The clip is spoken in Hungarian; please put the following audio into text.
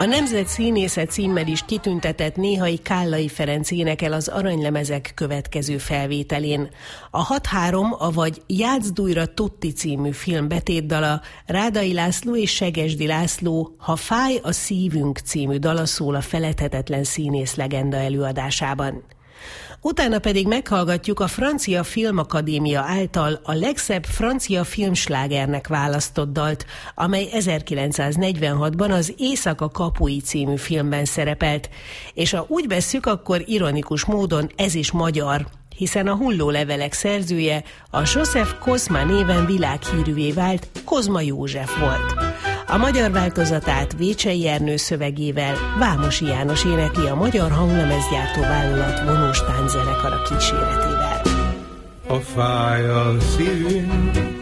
A Nemzet Színésze címmel is kitüntetett Néhai Kállai Ferenc énekel az Aranylemezek következő felvételén. A 6-3, avagy Játszd újra Tutti című film betétdala Rádai László és Segesdi László Ha fáj a szívünk című dala szól a feledhetetlen színész legenda előadásában. Utána pedig meghallgatjuk a Francia Filmakadémia által a legszebb francia filmslágernek választott dalt, amely 1946-ban az Éjszaka kapui című filmben szerepelt, és ha úgy vesszük, akkor ironikus módon ez is magyar, hiszen a Hulló levelek szerzője a Joseph Kozma néven világhírűvé vált Kozma József volt. A magyar változatát Vécsei Ernő szövegével Vámosi János énekli a Magyar Hanglemezgyártó Vállalat vonós tánczenekara kíséretével. A fáj a szívünk,